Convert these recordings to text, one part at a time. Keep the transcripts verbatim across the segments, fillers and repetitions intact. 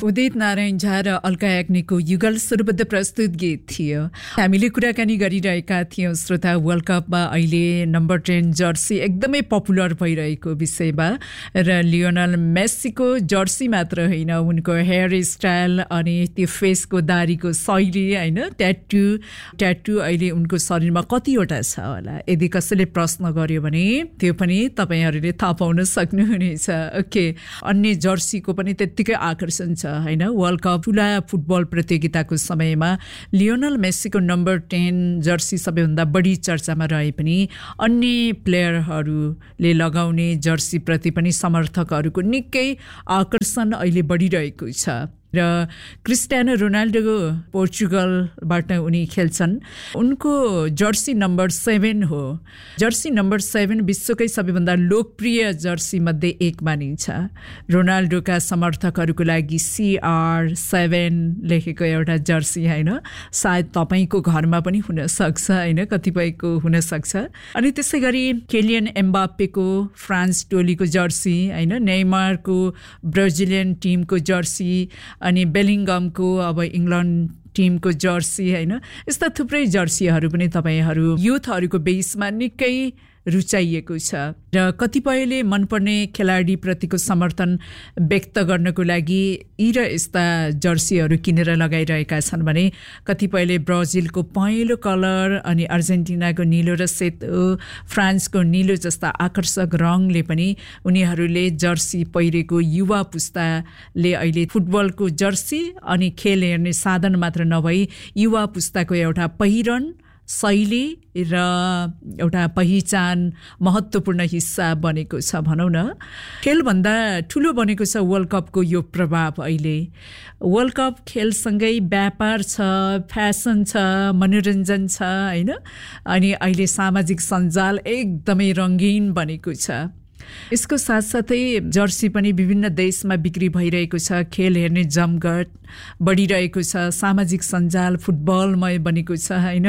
उदित नारायण झा र अल्का याग्निकको युगल सुरबद्ध प्रस्तुत गीत थियो। हामीले कुराकानी गरिरहेका थियौँ श्रोता वर्ल्ड कपमा अहिले नम्बर टेन जर्सी एकदमै पपुलर भइरहेको विषयमा र लियोनल मेस्सीको जर्सी मात्र होइन, उनको हेयर स्टाइल अनि त्यो फेसको दारीको शैली होइन, ट्याटु ट्याटु अहिले उनको शरीरमा कतिवटा छ होला, यदि कसैले प्रश्न गर्यो भने त्यो पनि तपाईँहरूले थाहा पाउन सक्नुहुनेछ। ओके, अन्य जर्सीको पनि त्यत्तिकै आकर्षण छ होइन। वर्ल्ड कप ठुला फुटबल प्रतियोगिताको समयमा लियोनल मेस्सीको नम्बर टेन जर्सी सबैभन्दा बढी चर्चामा रहे पनि अन्य प्लेयरहरूले लगाउने जर्सीप्रति पनि समर्थकहरूको निकै आकर्षण अहिले बढिरहेको छ। र क्रिस्टियानो रोनाल्डो पोर्चुगलबाट उनी खेल्छन्, उनको जर्सी नम्बर सेभेन हो। जर्सी नम्बर सेभेन विश्वकै सबैभन्दा लोकप्रिय जर्सी मध्ये एक मानिन्छ। रोनाल्डोका समर्थकहरूको लागि सिआर सेभेन लेखेको एउटा जर्सी होइन, सायद तपाईँको घरमा पनि हुनसक्छ होइन, कतिपयको हुनसक्छ। अनि त्यसै गरी केलियन एम्बाप्पेको फ्रान्स टोलीको जर्सी होइन, नेइमारको ब्राजिलियन टिमको जर्सी, अनि बेलिङगमको अब इङ्ल्यान्ड टिमको जर्सी होइन, यस्ता थुप्रै जर्सीहरू पनि तपाईँहरू युथहरूको बेसमा निकै रुचाइएको छ। र कतिपयले मनपर्ने खेलाडीप्रतिको समर्थन व्यक्त गर्नको लागि यी र यस्ता जर्सीहरू किनेर लगाइरहेका छन् भने कतिपयले ब्राजिलको पहेँलो कलर अनि अर्जेन्टिनाको निलो र सेतो, फ्रान्सको निलो जस्ता आकर्षक रङले पनि उनीहरूले जर्सी पहिरेको युवा पुस्ताले अहिले फुटबलको जर्सी अनि खेल हेर्ने साधन मात्र नभई युवा पुस्ताको एउटा पहिरन शैली र एउटा पहिचान महत्त्वपूर्ण हिस्सा बनेको छ भनौँ न। खेलभन्दा ठुलो बनेको छ वर्ल्ड कपको यो प्रभाव। अहिले वर्ल्ड कप खेलसँगै व्यापार छ, फ्यासन छ, मनोरञ्जन छ होइन, अनि अहिले सामाजिक सञ्जाल एकदमै रङ्गीन बनेको छ। यसको साथसाथै जर्सी पनि विभिन्न देशमा बिक्री भइरहेको छ, खेल हेर्ने जमघट बढिरहेको छ, सामाजिक सञ्जाल फुटबलमय बनेको छ होइन।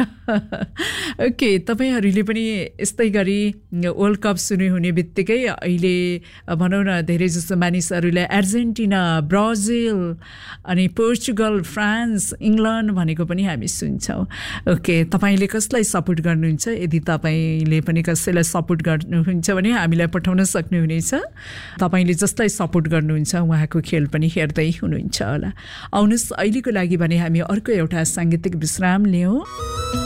ओके, तपाईँहरूले पनि यस्तै गरी वर्ल्ड कप सुरु हुने बित्तिकै अहिले भनौँ न धेरै जस्तो मानिसहरूले अर्जेन्टिना, ब्राजिल अनि पोर्चुगल, फ्रान्स, इङ्ल्यान्ड भनेको पनि हामी सुन्छौँ। ओके, तपाईँले कसलाई सपोर्ट गर्नुहुन्छ? यदि तपाईँले पनि कसैलाई सपोर्ट गर्नुहुन्छ भने हामीलाई पठाउन सक्नुहुनेछ। तपाईँले जसलाई सपोर्ट गर्नुहुन्छ उहाँको खेल पनि हेर्दै हुनुहुन्छ होला। आउनुहोस् अहिलेको लागि भने हामी अर्को एउटा साङ्गीतिक विश्राम लियौँ।